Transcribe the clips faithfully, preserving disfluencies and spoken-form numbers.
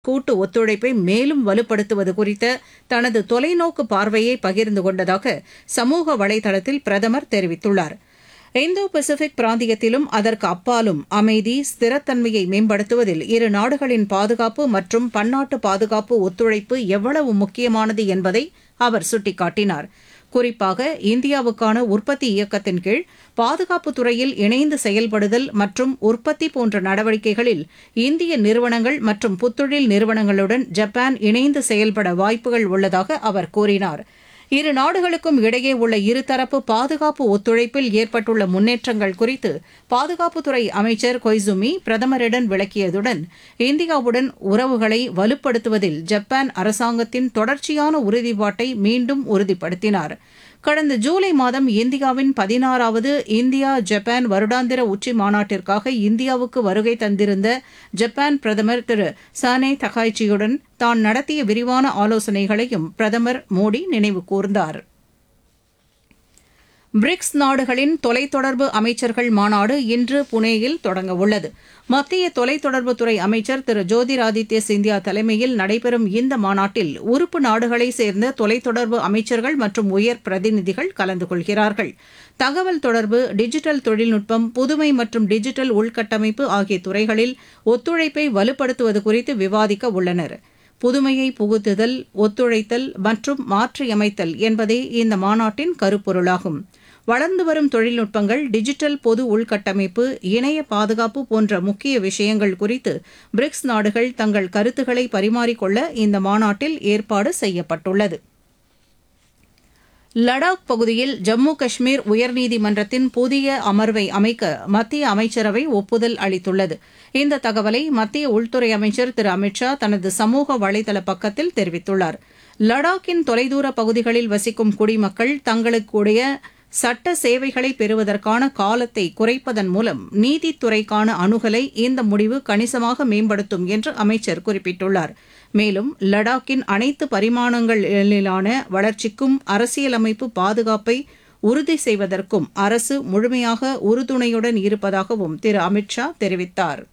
கூட்டு ஒத்துழைப்பை மேலும் வலுப்படுத்துவது குறித்த தனது தொலைநோக்கு பார்வையை பகிர்ந்து கொண்டதாக சமூக வலைதளத்தில் பிரதமர் தெரிவித்துள்ளார். இந்தோ பசிபிக் பிராந்தியத்திலும் அதற்கு அப்பாலும் அமைதி, ஸ்திரத்தன்மையை மேம்படுத்துவதில் இரு நாடுகளின் பாதுகாப்பு மற்றும் பன்னாட்டு பாதுகாப்பு ஒத்துழைப்பு எவ்வளவு முக்கியமானது என்பதை அவர் சுட்டிக்காட்டினார். குறிப்பாக இந்தியாவுக்கான உற்பத்தி இயக்கத்தின் கீழ் பாதுகாப்புத் துறையில் இணைந்து செயல்படுதல் மற்றும் உற்பத்தி போன்ற நடவடிக்கைகளில் இந்திய நிறுவனங்கள் மற்றும் புத்தொழில் நிறுவனங்களுடன் ஜப்பான் இணைந்து செயல்பட வாய்ப்புகள் உள்ளதாக அவர் கூறினார். இரு நாடுகளுக்கும் இடையே உள்ள இருதரப்பு பாதுகாப்பு ஒத்துழைப்பில் ஏற்பட்டுள்ள முன்னேற்றங்கள் குறித்து பாதுகாப்புத்துறை அமைச்சர் கொய்சுமி பிரதமரிடம் விளக்கியதுடன் இந்தியாவுடன் உறவுகளை வலுப்படுத்துவதில் ஜப்பான் அரசாங்கத்தின் தொடர்ச்சியான உறுதிப்பாட்டை மீண்டும் உறுதிப்படுத்தினார். கடந்த ஜூலை மாதம் இந்தியாவின் பதினாறாவது இந்தியா ஜப்பான் வருடாந்திர உச்சி மாநாட்டிற்காக இந்தியாவுக்கு வருகை தந்திருந்த ஜப்பான் பிரதமர் திரு சானே தகாய்ச்சியுடன் தான் நடத்திய விரிவான ஆலோசனைகளையும் பிரதமர் மோடி நினைவு கூர்ந்தார். பிரிக்ஸ் நாடுகளின் தொலைத்தொடர்பு அமைச்சர்கள் மாநாடு இன்று புனேயில் தொடங்கவுள்ளது. மத்திய தொலைத்தொடர்புத்துறை அமைச்சர் திரு ஜோதிராதித்ய சிந்தியா தலைமையில் நடைபெறும் இந்த மாநாட்டில் உறுப்பு நாடுகளைச் சேர்ந்த தொலைத்தொடர்பு அமைச்சர்கள் மற்றும் உயர் பிரதிநிதிகள் கலந்து கொள்கிறார்கள். தகவல் தொடர்பு, டிஜிட்டல் தொழில்நுட்பம், புதுமை மற்றும் டிஜிட்டல் உள்கட்டமைப்பு ஆகிய துறைகளில் ஒத்துழைப்பை வலுப்படுத்துவது குறித்து விவாதிக்க உள்ளனர். புதுமையை புகுத்துதல், ஒத்துழைத்தல் மற்றும் மாற்றியமைத்தல் என்பதே இந்த மாநாட்டின் கருப்பொருளாகும். வளர்ந்து வரும் தொழில்நுட்பங்கள், டிஜிட்டல் பொது உள்கட்டமைப்பு, இணைய பாதுகாப்பு போன்ற முக்கிய விஷயங்கள் குறித்து பிரிக்ஸ் நாடுகள் தங்கள் கருத்துக்களை பரிமாறிக்கொள்ள இந்த மாநாட்டில் ஏற்பாடு செய்யப்பட்டுள்ளது. லடாக் பகுதியில் ஜம்மு காஷ்மீர் உயர்நீதிமன்றத்தின் புதிய அமர்வை அமைக்க மத்திய அமைச்சரவை ஒப்புதல் அளித்துள்ளது. இந்த தகவலை மத்திய உள்துறை அமைச்சர் திரு அமித் ஷா தனது சமூக வலைதள பக்கத்தில் தெரிவித்துள்ளார். லடாக்கின் தொலைதூர பகுதிகளில் வசிக்கும் குடிமக்கள் தங்களுக்குடைய சட்ட சேவைகளை பெறுவதற்கான காலத்தை குறைப்பதன் மூலம் நீதித்துறைக்கான அணுகலை இந்த முடிவு கணிசமாக மேம்படுத்தும் என்று அமைச்சர் குறிப்பிட்டுள்ளார். மேலும் லடாக்கின் அனைத்து பரிமாணங்களிலான வளர்ச்சிக்கும் அரசியலமைப்பு பாதுகாப்பை உறுதி செய்வதற்கும் அரசு முழுமையாக உறுதுணையுடன் இருப்பதாகவும் திரு அமித் ஷா தெரிவித்தார்.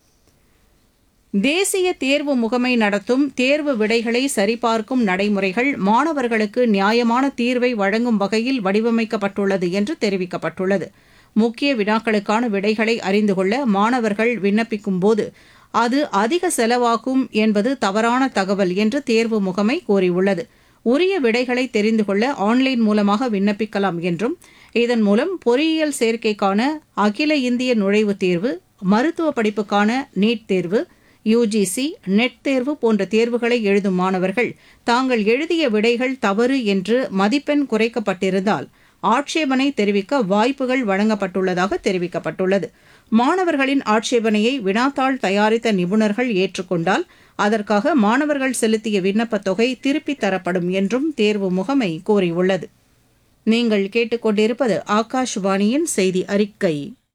தேசிய தேர்வு முகமை நடத்தும் தேர்வு விடைகளை சரிபார்க்கும் நடைமுறைகள் மாணவர்களுக்கு நியாயமான தீர்வை வழங்கும் வகையில் வடிவமைக்கப்பட்டுள்ளது என்று தெரிவிக்கப்பட்டுள்ளது. முக்கிய வினாக்களுக்கான விடைகளை அறிந்து கொள்ள மாணவர்கள் விண்ணப்பிக்கும்போது அது அதிக செலவாகும் என்பது தவறான தகவல் என்று தேர்வு முகமை கூறியுள்ளது. உரிய விடைகளை தெரிந்து கொள்ள ஆன்லைன் மூலமாக விண்ணப்பிக்கலாம் என்றும், இதன் மூலம் பொறியியல் சேர்க்கைக்கான அகில இந்திய நுழைவுத் தேர்வு, மருத்துவ படிப்புக்கான நீட் தேர்வு, யுஜிசி, நெட் தேர்வு போன்ற தேர்வுகளை எழுதும் மாணவர்கள் தாங்கள் எழுதிய விடைகள் தவறு என்று மதிப்பெண் குறைக்கப்பட்டிருந்தால் ஆட்சேபனை தெரிவிக்க வாய்ப்புகள் வழங்கப்பட்டுள்ளதாக தெரிவிக்கப்பட்டுள்ளது. மாணவர்களின் ஆட்சேபனையை வினாத்தாள் தயாரித்த நிபுணர்கள் ஏற்றுக்கொண்டால் அதற்காக மாணவர்கள் செலுத்திய விண்ணப்பத் தொகை திருப்பித் தரப்படும் என்றும் தேர்வு முகமை கூறியுள்ளது. நீங்கள் கேட்டுக்கொண்டிருப்பது ஆகாஷ்வாணியின் செய்தி அறிக்கை.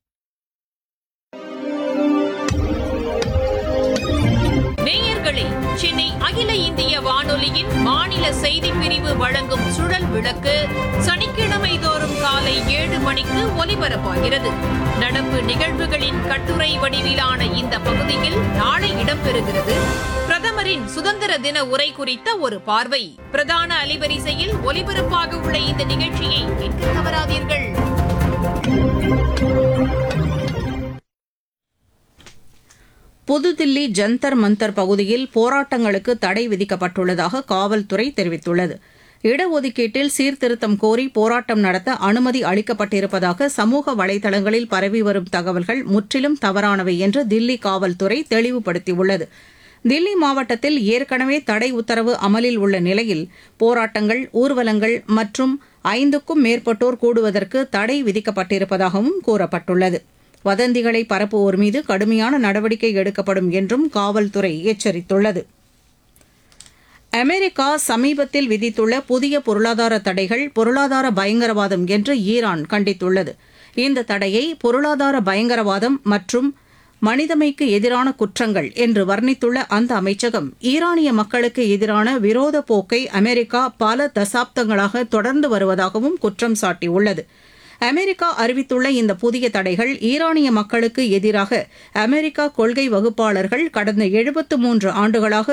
நேயர்களே, சென்னை அகில இந்திய வானொலியின் மாநில செய்திப் பிரிவு வழங்கும் சுழல் விளக்கு சனிக்கிழமை தோறும் காலை ஏழு மணிக்கு ஒலிபரப்பாகிறது. நடப்பு நிகழ்வுகளின் கட்டுரை வடிவிலான இந்த பகுதியில் நாளை இடம்பெறுகிறது. பிரதமரின் சுதந்திர தின உரை குறித்த ஒரு பார்வை. பிரதான அலைவரிசையில் ஒலிபரப்பாக உள்ள இந்த நிகழ்ச்சியை கேட்க தவறாதீர்கள். புதுதில்லி ஜந்தர் மந்தர் பகுதியில் போராட்டங்களுக்கு தடை விதிக்கப்பட்டுள்ளதாக காவல்துறை தெரிவித்துள்ளது. இடஒதுக்கீட்டில் சீர்திருத்தம் கோரி போராட்டம் நடத்த அனுமதி அளிக்கப்பட்டிருப்பதாக சமூக வலைதளங்களில் பரவி வரும் தகவல்கள் முற்றிலும் தவறானவை என்று தில்லி காவல்துறை தெளிவுபடுத்தியுள்ளது. தில்லி மாவட்டத்தில் ஏற்கனவே தடை உத்தரவு அமலில் உள்ள நிலையில் போராட்டங்கள், ஊர்வலங்கள் மற்றும் ஐந்துக்கும் மேற்பட்டோர் கூடுவதற்கு தடை விதிக்கப்பட்டிருப்பதாகவும் கூறப்பட்டுள்ளது. வதந்திகளை பரப்புவோர் மீது கடுமையான நடவடிக்கை எடுக்கப்படும் என்றும் காவல்துறை எச்சரித்துள்ளது. அமெரிக்கா சமீபத்தில் விதித்துள்ள புதிய பொருளாதார தடைகள் பொருளாதார பயங்கரவாதம் என்று ஈரான் கண்டித்துள்ளது. இந்த தடையை பொருளாதார பயங்கரவாதம் மற்றும் மனிதமைக்கு எதிரான குற்றங்கள் என்று வர்ணித்துள்ள அந்த அமைச்சகம், ஈரானிய மக்களுக்கு எதிரான விரோத போக்கை அமெரிக்கா பல தசாப்தங்களாக தொடர்ந்து வருவதாகவும் குற்றம் சாட்டியுள்ளது. அமெரிக்கா அறிவித்துள்ள இந்த புதிய தடைகள் ஈரானிய மக்களுக்கு எதிராக அமெரிக்கா கொள்கை வகுப்பாளர்கள் கடந்த எழுபத்து மூன்று ஆண்டுகளாக